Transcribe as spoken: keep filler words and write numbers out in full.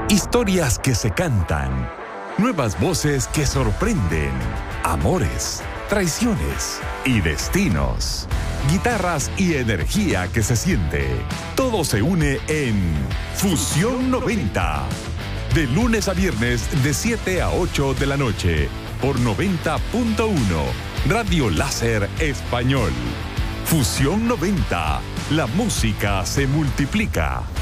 Historias que se cantan, nuevas voces que sorprenden, amores, traiciones y destinos, guitarras y energía que se siente. Todo se une en Fusión noventa. De lunes a viernes de siete a ocho de la noche por noventa punto uno Radio Láser Español. Fusión noventa. La música se multiplica.